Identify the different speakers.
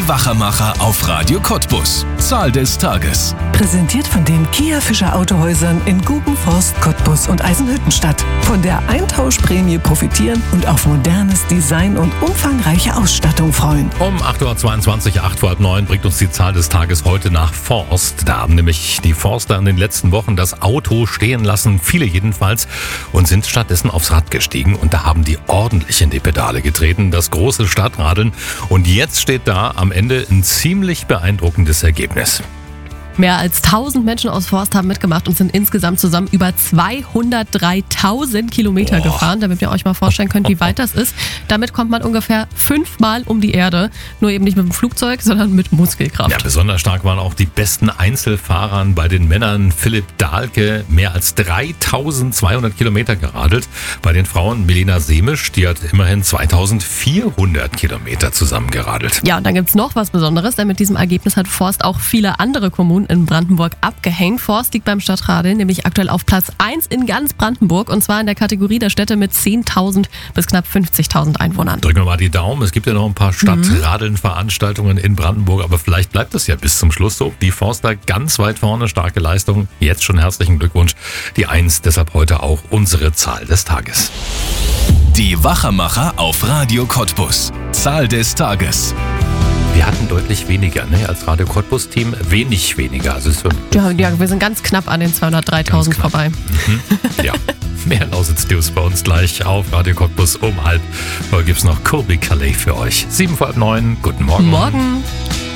Speaker 1: Die Wachermacher auf Radio Cottbus. Zahl des Tages.
Speaker 2: Präsentiert von den Kia Fischer Autohäusern in Gubenforst, Cottbus und Eisenhüttenstadt. Von der Eintauschprämie profitieren und auf modernes Design und umfangreiche Ausstattung freuen.
Speaker 3: Um 8.22 Uhr, 8:09 bringt uns die Zahl des Tages heute nach Forst. Da haben nämlich die Forster in den letzten Wochen das Auto stehen lassen, viele jedenfalls, und sind stattdessen aufs Rad gestiegen. Und da haben die ordentlich in die Pedale getreten, das große Stadtradeln. Und jetzt steht da am Ende ein ziemlich beeindruckendes Ergebnis.
Speaker 4: Mehr als 1000 Menschen aus Forst haben mitgemacht und sind insgesamt zusammen über 203.000 Kilometer gefahren, damit ihr euch mal vorstellen könnt, wie weit das ist. Damit kommt man ungefähr 5-mal um die Erde. Nur eben nicht mit dem Flugzeug, sondern mit Muskelkraft.
Speaker 3: Ja, besonders stark waren auch die besten Einzelfahrern bei den Männern. Philipp Dahlke, mehr als 3200 Kilometer geradelt. Bei den Frauen Melina Semisch, die hat immerhin 2400 Kilometer zusammengeradelt.
Speaker 4: Ja, und dann gibt's noch was Besonderes, denn mit diesem Ergebnis hat Forst auch viele andere Kommunen in Brandenburg abgehängt. Forst liegt beim Stadtradeln nämlich aktuell auf Platz 1 in ganz Brandenburg, und zwar in der Kategorie der Städte mit 10.000 bis knapp 50.000 Einwohnern.
Speaker 3: Drücken wir mal die Daumen. Es gibt ja noch ein paar Stadtradeln-Veranstaltungen in Brandenburg, aber vielleicht bleibt es ja bis zum Schluss so. Die Forster ganz weit vorne, starke Leistung. Jetzt schon herzlichen Glückwunsch. Die 1, deshalb heute auch unsere Zahl des Tages.
Speaker 1: Die Wachermacher auf Radio Cottbus. Zahl des Tages.
Speaker 3: Wir hatten deutlich weniger, als Radio Cottbus-Team. Wenig weniger. Also
Speaker 4: Ja, wir sind ganz knapp an den 203.000 vorbei.
Speaker 3: Ja, mehr Lausitz-News bei uns gleich auf Radio Cottbus um 8:30. Da gibt es noch Colby Calais für euch. 7 vor halb 9. Guten Morgen.
Speaker 4: Morgen.